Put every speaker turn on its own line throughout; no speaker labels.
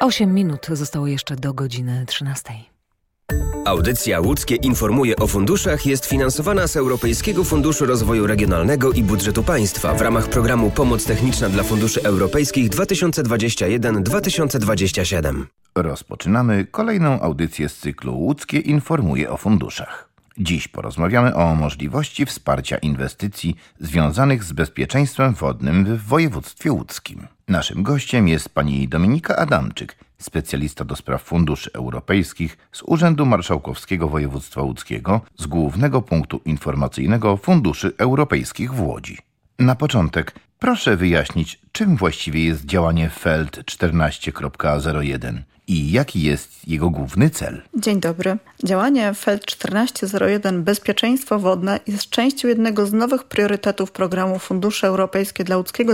8 minut zostało jeszcze do godziny 13.
Audycja Łódzkie informuje o funduszach jest finansowana z Europejskiego Funduszu Rozwoju Regionalnego i Budżetu Państwa w ramach programu Pomoc Techniczna dla Funduszy Europejskich 2021-2027.
Rozpoczynamy kolejną audycję z cyklu Łódzkie informuje o funduszach. Dziś porozmawiamy o możliwości wsparcia inwestycji związanych z bezpieczeństwem wodnym w województwie łódzkim. Naszym gościem jest pani Dominika Adamczyk, specjalista do spraw funduszy europejskich z Urzędu Marszałkowskiego Województwa Łódzkiego, z Głównego Punktu Informacyjnego Funduszy Europejskich w Łodzi. Na początek proszę wyjaśnić, czym właściwie jest działanie FELD 14.01 i jaki jest jego główny cel.
Dzień dobry. Działanie FELD 14.01 Bezpieczeństwo wodne jest częścią jednego z nowych priorytetów programu Fundusze Europejskie dla Łódzkiego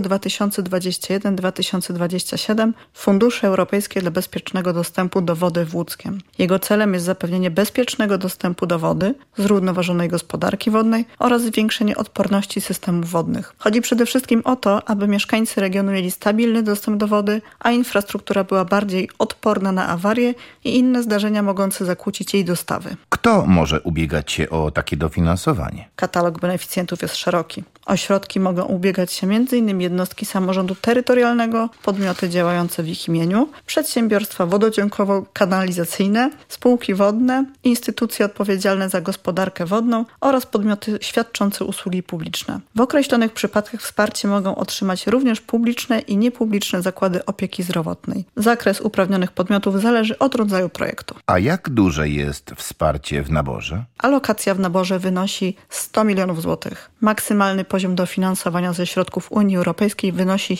2021-2027 Fundusze Europejskie dla bezpiecznego dostępu do wody w Łódzkiem. Jego celem jest zapewnienie bezpiecznego dostępu do wody, zrównoważonej gospodarki wodnej oraz zwiększenie odporności systemów wodnych. Chodzi przede wszystkim o to, aby mieszkańcy regionu mieli stabilny dostęp do wody, a infrastruktura była bardziej odporna na awarie i inne zdarzenia mogące zakłócić jej dostawy.
Kto może ubiegać się o takie dofinansowanie?
Katalog beneficjentów jest szeroki. O środki mogą ubiegać się m.in. jednostki samorządu terytorialnego, podmioty działające w ich imieniu, przedsiębiorstwa wodociągowo-kanalizacyjne, spółki wodne, instytucje odpowiedzialne za gospodarkę wodną oraz podmioty świadczące usługi publiczne. W określonych przypadkach wsparcie mogą otrzymać również publiczne i niepubliczne zakłady opieki zdrowotnej. Zakres uprawnionych podmiotów zależy od rodzaju projektu.
A jak duże jest wsparcie w naborze?
Alokacja w naborze wynosi 100 milionów złotych. Maksymalny poziom dofinansowania ze środków Unii Europejskiej wynosi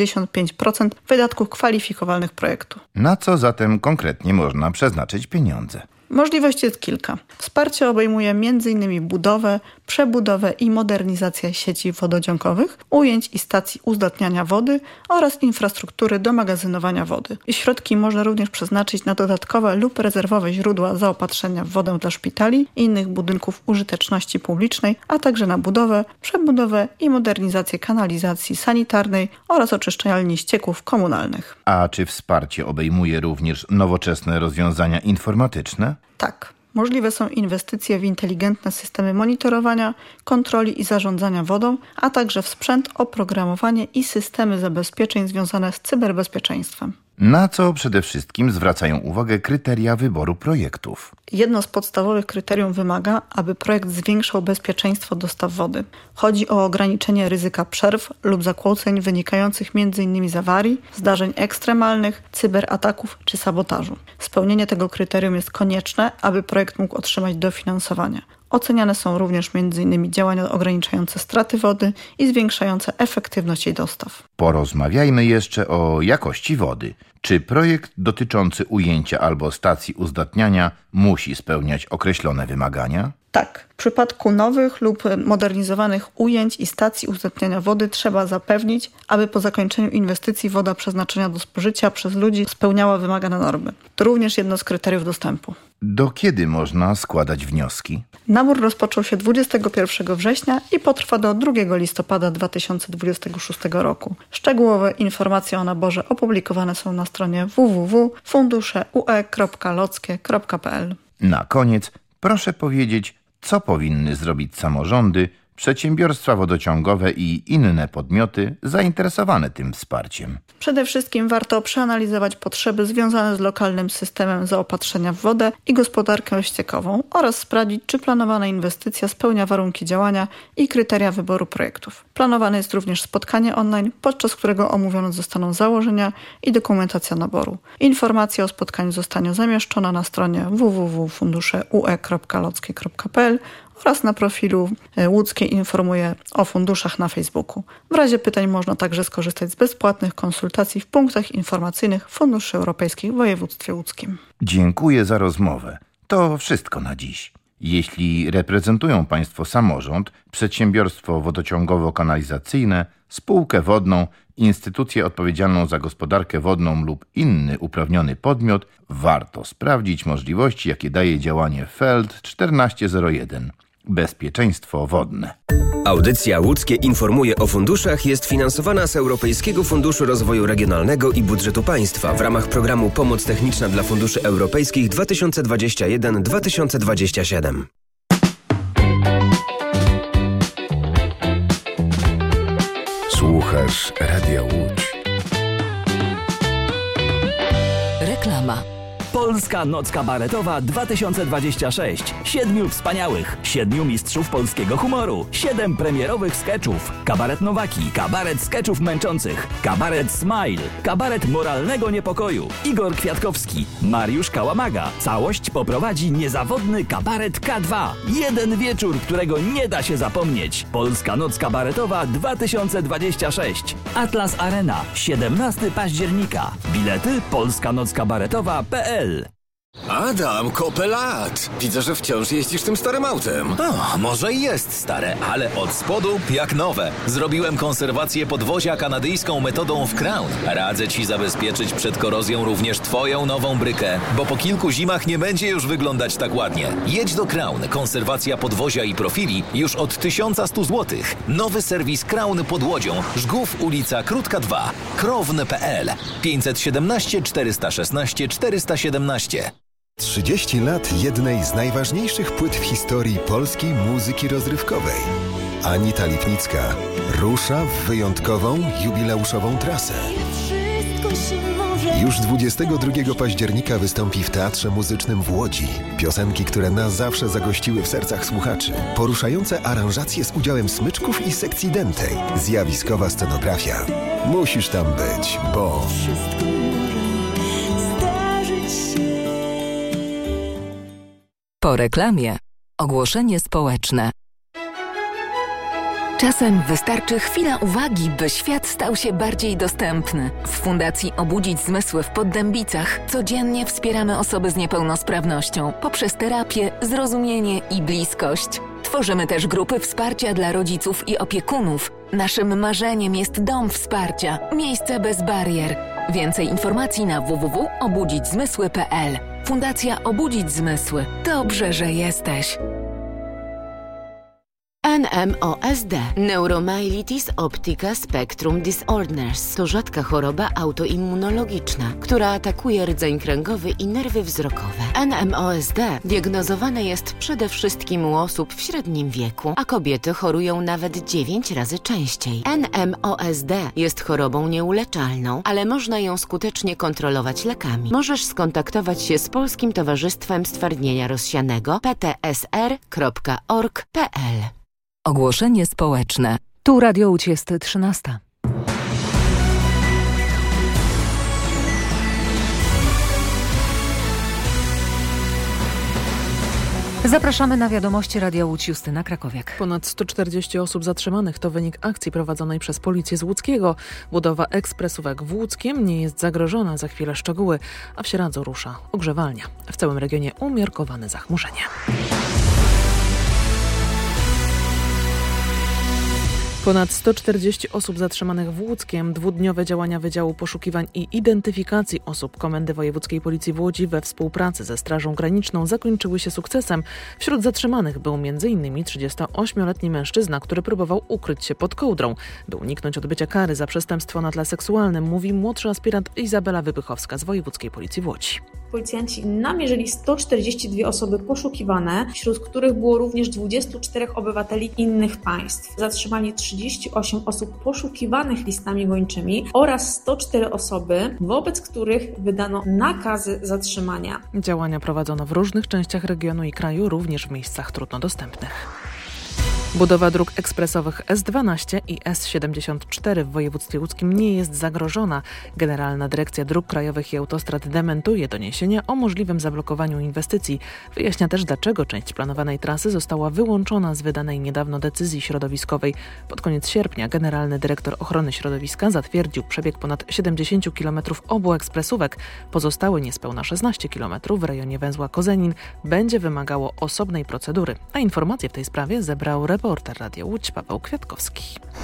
85% wydatków kwalifikowalnych projektu.
Na co zatem konkretnie można przeznaczyć pieniądze?
Możliwości jest kilka. Wsparcie obejmuje m.in. budowę, przebudowę i modernizację sieci wodociągowych, ujęć i stacji uzdatniania wody oraz infrastruktury do magazynowania wody. Środki można również przeznaczyć na dodatkowe lub rezerwowe źródła zaopatrzenia w wodę dla szpitali i innych budynków użyteczności publicznej, a także na budowę, przebudowę i modernizację kanalizacji sanitarnej oraz oczyszczalni ścieków komunalnych.
A czy wsparcie obejmuje również nowoczesne rozwiązania informatyczne?
Tak. Możliwe są inwestycje w inteligentne systemy monitorowania, kontroli i zarządzania wodą, a także w sprzęt, oprogramowanie i systemy zabezpieczeń związane z cyberbezpieczeństwem.
Na co przede wszystkim zwracają uwagę kryteria wyboru projektów?
Jedno z podstawowych kryterium wymaga, aby projekt zwiększał bezpieczeństwo dostaw wody. Chodzi o ograniczenie ryzyka przerw lub zakłóceń wynikających m.in. z awarii, zdarzeń ekstremalnych, cyberataków czy sabotażu. Spełnienie tego kryterium jest konieczne, aby projekt mógł otrzymać dofinansowanie. Oceniane są również m.in. działania ograniczające straty wody i zwiększające efektywność jej dostaw.
Porozmawiajmy jeszcze o jakości wody. Czy projekt dotyczący ujęcia albo stacji uzdatniania musi spełniać określone wymagania?
Tak. W przypadku nowych lub modernizowanych ujęć i stacji uzdatniania wody trzeba zapewnić, aby po zakończeniu inwestycji woda przeznaczenia do spożycia przez ludzi spełniała wymagane normy. To również jedno z kryteriów dostępu.
Do kiedy można składać wnioski?
Nabór rozpoczął się 21 września i potrwa do 2 listopada 2026 roku. Szczegółowe informacje o naborze opublikowane są na stronie www.funduszeue.lockie.pl.
Na koniec proszę powiedzieć, co powinny zrobić samorządy, przedsiębiorstwa wodociągowe i inne podmioty zainteresowane tym wsparciem.
Przede wszystkim warto przeanalizować potrzeby związane z lokalnym systemem zaopatrzenia w wodę i gospodarkę ściekową oraz sprawdzić, czy planowana inwestycja spełnia warunki działania i kryteria wyboru projektów. Planowane jest również spotkanie online, podczas którego omówione zostaną założenia i dokumentacja naboru. Informacja o spotkaniu zostanie zamieszczona na stronie www.funduszeue.lockie.pl oraz na profilu Łódzkie informuje o funduszach na Facebooku. W razie pytań można także skorzystać z bezpłatnych konsultacji w punktach informacyjnych Funduszy Europejskich w województwie łódzkim.
Dziękuję za rozmowę. To wszystko na dziś. Jeśli reprezentują Państwo samorząd, przedsiębiorstwo wodociągowo-kanalizacyjne, spółkę wodną, instytucję odpowiedzialną za gospodarkę wodną lub inny uprawniony podmiot, warto sprawdzić możliwości, jakie daje działanie FELD 1401. Bezpieczeństwo wodne.
Audycja Łódzkie informuje o funduszach jest finansowana z Europejskiego Funduszu Rozwoju Regionalnego i Budżetu Państwa w ramach programu Pomoc Techniczna dla Funduszy Europejskich 2021-2027.
Słuchasz Radia Łódź.
Reklama.
Polska Noc Kabaretowa 2026. 7 wspaniałych, 7 mistrzów polskiego humoru, 7 premierowych skeczów. Kabaret Nowaki, kabaret skeczów męczących, kabaret Smile, kabaret moralnego niepokoju. Igor Kwiatkowski, Mariusz Kałamaga. Całość poprowadzi niezawodny kabaret K2. Jeden wieczór, którego nie da się zapomnieć. Polska Noc Kabaretowa 2026. Atlas Arena, 17 października. Bilety polskanockabaretowa.pl.
Adam, kopę lat! Widzę, że wciąż jeździsz tym starym autem.
O, może i jest stare, ale od spodu jak nowe. Zrobiłem konserwację podwozia kanadyjską metodą w Crown. Radzę Ci zabezpieczyć przed korozją również Twoją nową brykę, bo po kilku zimach nie będzie już wyglądać tak ładnie. Jedź do Crown. Konserwacja podwozia i profili już od 1100 zł. Nowy serwis Crown pod Łodzią. Żgów, ulica Krótka 2. Krown.pl 517 416 417.
30 lat jednej z najważniejszych płyt w historii polskiej muzyki rozrywkowej. Anita Lipnicka rusza w wyjątkową, jubileuszową trasę. Już 22 października wystąpi w Teatrze Muzycznym w Łodzi. Piosenki, które na zawsze zagościły w sercach słuchaczy. Poruszające aranżacje z udziałem smyczków i sekcji dętej. Zjawiskowa scenografia. Musisz tam być, bo...
Po reklamie. Ogłoszenie społeczne. Czasem wystarczy chwila uwagi, by świat stał się bardziej dostępny. W Fundacji Obudzić Zmysły w Poddębicach codziennie wspieramy osoby z niepełnosprawnością poprzez terapię, zrozumienie i bliskość. Tworzymy też grupy wsparcia dla rodziców i opiekunów. Naszym marzeniem jest dom wsparcia, miejsce bez barier. Więcej informacji na www.obudzićzmysły.pl. Fundacja Obudzić Zmysły. Dobrze, że jesteś.
NMOSD – Neuromyelitis Optica Spectrum Disorders to rzadka choroba autoimmunologiczna, która atakuje rdzeń kręgowy i nerwy wzrokowe. NMOSD diagnozowane jest przede wszystkim u osób w średnim wieku, a kobiety chorują nawet 9 razy częściej. NMOSD jest chorobą nieuleczalną, ale można ją skutecznie kontrolować lekami. Możesz skontaktować się z Polskim Towarzystwem Stwardnienia Rozsianego ptsr.org.pl.
Ogłoszenie społeczne. Tu Radio Łódź jest 13. Zapraszamy na wiadomości Radia Łódź. Justyna Krakowiak.
Ponad 140 osób zatrzymanych to wynik akcji prowadzonej przez Policję z Łódzkiego. Budowa ekspresówek w Łódzkiem nie jest zagrożona. Za chwilę szczegóły, a w Sieradzu rusza ogrzewalnia. W całym regionie umiarkowane zachmurzenie. Ponad 140 osób zatrzymanych w Łódzkiem. Dwudniowe działania Wydziału Poszukiwań i Identyfikacji Osób Komendy Wojewódzkiej Policji w Łodzi we współpracy ze Strażą Graniczną zakończyły się sukcesem. Wśród zatrzymanych był m.in. 38-letni mężczyzna, który próbował ukryć się pod kołdrą, by uniknąć odbycia kary za przestępstwo na tle seksualnym, mówi młodszy aspirant Izabela Wypychowska z Wojewódzkiej Policji w Łodzi.
Policjanci namierzyli 142 osoby poszukiwane, wśród których było również 24 obywateli innych państw. Zatrzymali 38 osób poszukiwanych listami gończymi oraz 104 osoby, wobec których wydano nakazy zatrzymania.
Działania prowadzono w różnych częściach regionu i kraju, również w miejscach trudno dostępnych. Budowa dróg ekspresowych S12 i S74 w województwie łódzkim nie jest zagrożona. Generalna Dyrekcja Dróg Krajowych i Autostrad dementuje doniesienia o możliwym zablokowaniu inwestycji. Wyjaśnia też, dlaczego część planowanej trasy została wyłączona z wydanej niedawno decyzji środowiskowej. Pod koniec sierpnia generalny dyrektor ochrony środowiska zatwierdził przebieg ponad 70 km obu ekspresówek. Pozostałe niespełna 16 km w rejonie węzła Kozenin będzie wymagało osobnej procedury. A informacje w tej sprawie zebrał reporter Radia Łódź Paweł Kwiatkowski.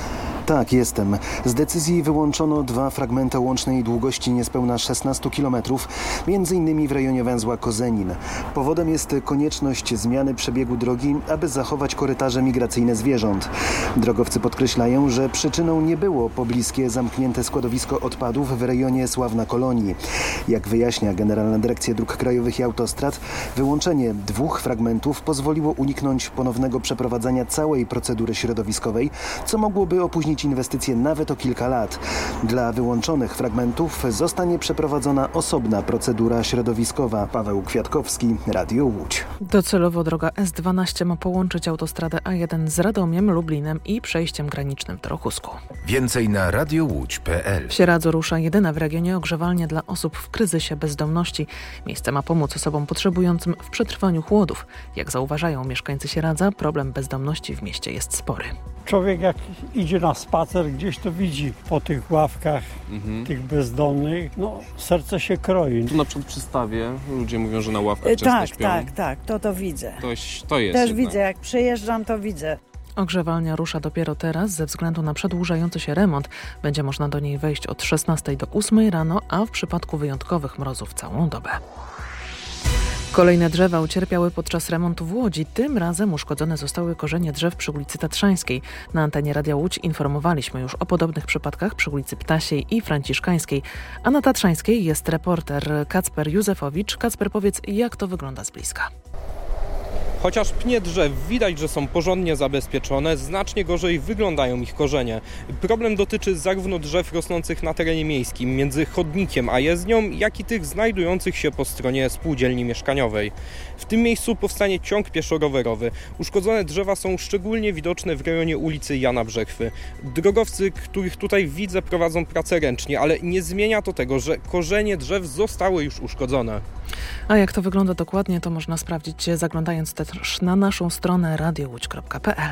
Tak, jestem. Z decyzji wyłączono 2 fragmenty o łącznej długości niespełna 16 km, m.in. w rejonie węzła Kozenin. Powodem jest konieczność zmiany przebiegu drogi, aby zachować korytarze migracyjne zwierząt. Drogowcy podkreślają, że przyczyną nie było pobliskie zamknięte składowisko odpadów w rejonie Sławna Kolonii. Jak wyjaśnia Generalna Dyrekcja Dróg Krajowych i Autostrad, wyłączenie 2 fragmentów pozwoliło uniknąć ponownego przeprowadzania całej procedury środowiskowej, co mogłoby opóźnić inwestycje nawet o kilka lat. Dla wyłączonych fragmentów zostanie przeprowadzona osobna procedura środowiskowa. Paweł Kwiatkowski, Radio Łódź.
Docelowo droga S12 ma połączyć autostradę A1 z Radomiem, Lublinem i przejściem granicznym w Trochusku.
Więcej na radiowódź.pl.
W Sieradzu rusza jedyna w regionie ogrzewalnia dla osób w kryzysie bezdomności. Miejsce ma pomóc osobom potrzebującym w przetrwaniu chłodów. Jak zauważają mieszkańcy Sieradza, problem bezdomności w mieście jest spory.
Człowiek jak idzie na spacer, gdzieś to widzi po tych ławkach, tych bezdomnych, serce się kroi.
Tu na przykład przy stawie ludzie mówią, że na ławkach często śpią.
Tak, to widzę.
To jest
też
jednak.
Widzę, jak przejeżdżam, to widzę.
Ogrzewalnia rusza dopiero teraz ze względu na przedłużający się remont. Będzie można do niej wejść od 16 do 8 rano, a w przypadku wyjątkowych mrozów całą dobę. Kolejne drzewa ucierpiały podczas remontu w Łodzi. Tym razem uszkodzone zostały korzenie drzew przy ulicy Tatrzańskiej. Na antenie Radia Łódź informowaliśmy już o podobnych przypadkach przy ulicy Ptasiej i Franciszkańskiej. A na Tatrzańskiej jest reporter Kacper Józefowicz. Kacper, powiedz, jak to wygląda z bliska?
Chociaż pnie drzew widać, że są porządnie zabezpieczone, znacznie gorzej wyglądają ich korzenie. Problem dotyczy zarówno drzew rosnących na terenie miejskim, między chodnikiem a jezdnią, jak i tych znajdujących się po stronie spółdzielni mieszkaniowej. W tym miejscu powstanie ciąg pieszo-rowerowy. Uszkodzone drzewa są szczególnie widoczne w rejonie ulicy Jana Brzechwy. Drogowcy, których tutaj widzę, prowadzą pracę ręcznie, ale nie zmienia to tego, że korzenie drzew zostały już uszkodzone.
A jak to wygląda dokładnie, to można sprawdzić, zaglądając też na naszą stronę radiowódź.pl.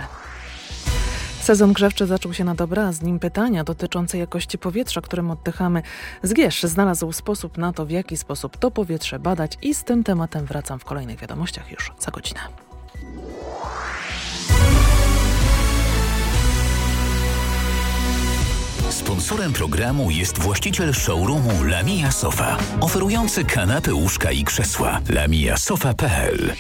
Sezon grzewczy zaczął się na dobre, a z nim pytania dotyczące jakości powietrza, którym oddychamy. Zgierz znalazł sposób na to, w jaki sposób to powietrze badać i z tym tematem wracam w kolejnych wiadomościach już za godzinę.
Sponsorem programu jest właściciel showroomu Lamia Sofa, oferujący kanapy, łóżka i krzesła. lamiasofa.pl.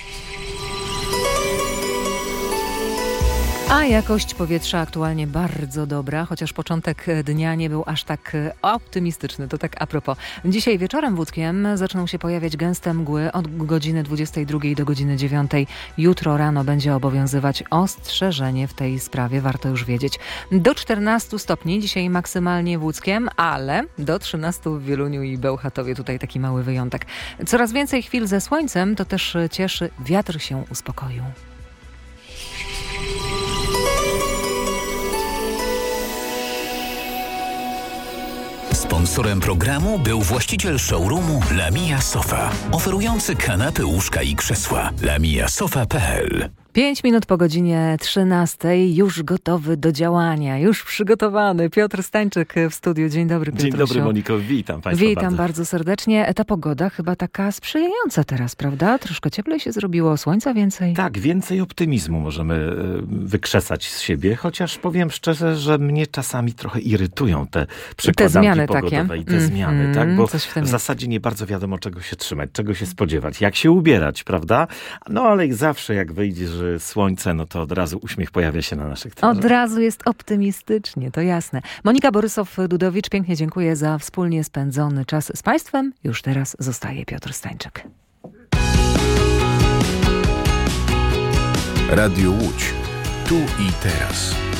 A jakość powietrza aktualnie bardzo dobra, chociaż początek dnia nie był aż tak optymistyczny. To tak a propos. Dzisiaj wieczorem w Łódzkiem zaczną się pojawiać gęste mgły od godziny 22 do godziny 9. Jutro rano będzie obowiązywać ostrzeżenie w tej sprawie, warto już wiedzieć. Do 14 stopni dzisiaj maksymalnie w Łódzkiem, ale do 13 w Wieluniu i Bełchatowie. Tutaj taki mały wyjątek. Coraz więcej chwil ze słońcem, to też cieszy, wiatr się uspokoił.
Sponsorem programu był właściciel showroomu Lamia Sofa, oferujący kanapy, łóżka i krzesła. lamiasofa.pl.
5 minut po godzinie 13, już gotowy do działania, już przygotowany. Piotr Stańczyk w studiu. Dzień dobry, Piotrusiu.
Dzień dobry, Moniko. Witam Państwa
Witam bardzo serdecznie. Ta pogoda chyba taka sprzyjająca teraz, prawda? Troszkę cieplej się zrobiło, słońca więcej.
Tak, więcej optymizmu możemy wykrzesać z siebie, chociaż powiem szczerze, że mnie czasami trochę irytują te przykładanki pogodowe i te zmiany, tak? Bo w zasadzie nie bardzo wiadomo, czego się trzymać, czego się spodziewać, jak się ubierać, prawda? No ale zawsze jak wyjdzie, że słońce, no to od razu uśmiech pojawia się na naszych twarzach.
Od razu jest optymistycznie, to jasne. Monika Borysow-Dudowicz, pięknie dziękuję za wspólnie spędzony czas z Państwem. Już teraz zostaje Piotr Stańczyk.
Radio Łódź. Tu i teraz.